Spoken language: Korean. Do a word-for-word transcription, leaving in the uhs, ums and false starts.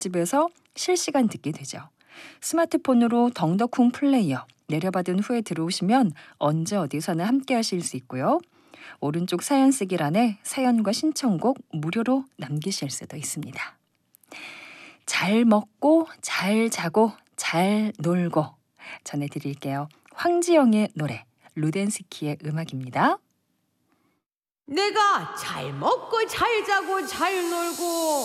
집에서 실시간 듣게 되죠. 스마트폰으로 덩덕쿵 플레이어 내려받은 후에 들어오시면 언제 어디서나 함께 하실 수 있고요. 오른쪽 사연 쓰기란에 사연과 신청곡 무료로 남기실 수도 있습니다. 잘 먹고 잘 자고 잘 놀고 전해드릴게요. 황지영의 노래, 루덴스키의 음악입니다. 내가 잘 먹고 잘 자고 잘 놀고